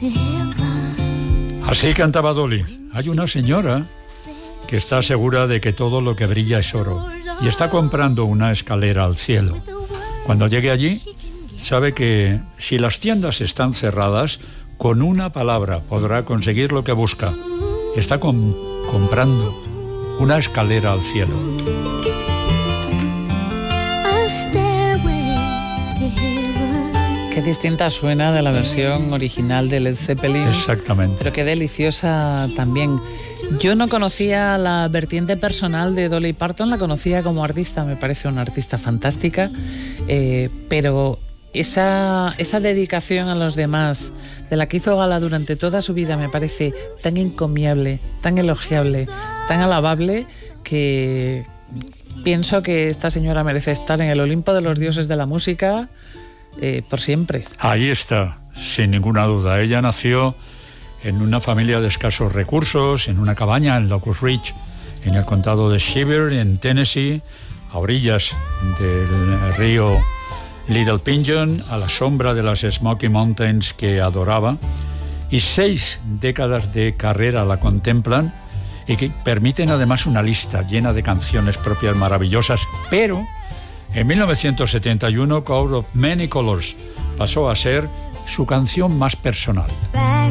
Así cantaba Dolly. Hay una señora que está segura de que todo lo que brilla es oro y está comprando una escalera al cielo. Cuando llegue allí, sabe que si las tiendas están cerradas, con una palabra podrá conseguir lo que busca. Está comprando una escalera al cielo. Qué distinta suena de la versión original de Led Zeppelin. Exactamente. Pero qué deliciosa también. Yo no conocía la vertiente personal de Dolly Parton, la conocía como artista, me parece una artista fantástica, pero esa dedicación a los demás, de la que hizo gala durante toda su vida, me parece tan encomiable, tan elogiable, tan alabable, que pienso que esta señora merece estar en el Olimpo de los dioses de la música por siempre. Ahí está, sin ninguna duda. Ella nació en una familia de escasos recursos, en una cabaña en Locust Ridge, en el condado de Shaver, en Tennessee, a orillas del río Little Pigeon, a la sombra de las Smoky Mountains que adoraba, y 6 décadas de carrera la contemplan y que permiten además una lista llena de canciones propias maravillosas, pero en 1971 Cloud of Many Colors pasó a ser su canción más personal.